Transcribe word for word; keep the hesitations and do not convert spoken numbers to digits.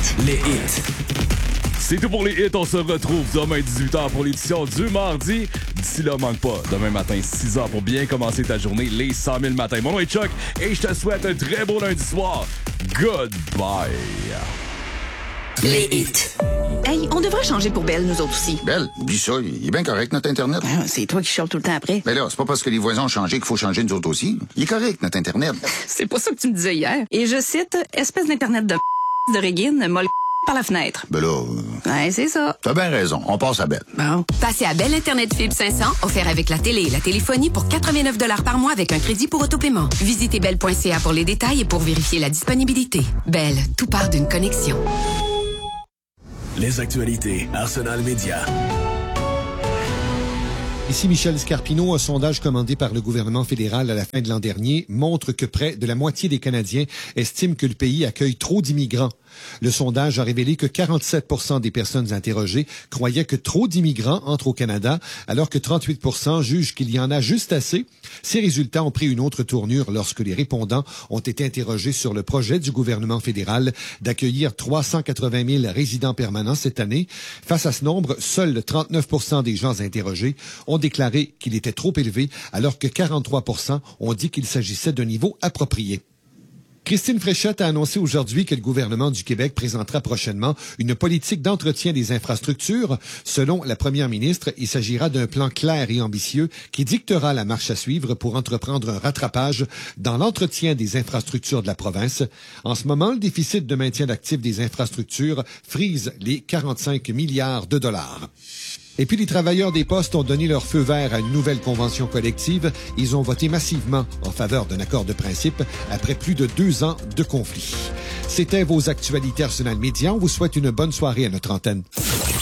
Les hits. C'est tout pour les hits. On se retrouve demain dix-huit heures pour l'édition du mardi. D'ici là, manque pas. Demain matin, six heures pour bien commencer ta journée, les cent mille matins. Mon nom est Chuck et je te souhaite un très beau lundi soir. Goodbye. Les hits. Hey, on devrait changer pour Belle, nous autres aussi. Belle, oublie ça, il est bien correct, notre Internet. Ah, c'est toi qui chiales tout le temps après. Mais là, c'est pas parce que les voisins ont changé qu'il faut changer nous autres aussi. Il est correct, notre Internet. C'est pas ça que tu me disais hier. Et je cite, espèce d'Internet de de Régine, molle par la fenêtre. Ben là... Euh... Ouais, c'est ça. T'as bien raison, on passe à Belle. Bon. Passez à Belle Internet Fibre cinq cents, offert avec la télé et la téléphonie pour quatre-vingt-neuf dollars par mois avec un crédit pour autopaiement. Visitez belle point c a pour les détails et pour vérifier la disponibilité. Belle, tout part d'une connexion. Les actualités, Arsenal Média. Ici Michel Scarpino. Un sondage commandé par le gouvernement fédéral à la fin de l'an dernier montre que près de la moitié des Canadiens estiment que le pays accueille trop d'immigrants. Le sondage a révélé que quarante-sept pour cent des personnes interrogées croyaient que trop d'immigrants entrent au Canada, alors que trente-huit pour cent jugent qu'il y en a juste assez. Ces résultats ont pris une autre tournure lorsque les répondants ont été interrogés sur le projet du gouvernement fédéral d'accueillir trois cent quatre-vingt mille résidents permanents cette année. Face à ce nombre, seuls trente-neuf pour cent des gens interrogés ont déclaré qu'il était trop élevé, alors que quarante-trois pour cent ont dit qu'il s'agissait d'un niveau approprié. Christine Fréchette a annoncé aujourd'hui que le gouvernement du Québec présentera prochainement une politique d'entretien des infrastructures. Selon la première ministre, il s'agira d'un plan clair et ambitieux qui dictera la marche à suivre pour entreprendre un rattrapage dans l'entretien des infrastructures de la province. En ce moment, le déficit de maintien d'actifs des infrastructures frise les quarante-cinq milliards de dollars. Et puis, les travailleurs des postes ont donné leur feu vert à une nouvelle convention collective. Ils ont voté massivement en faveur d'un accord de principe après plus de deux ans de conflit. C'était vos actualités Arsenal Média. On vous souhaite une bonne soirée à notre antenne.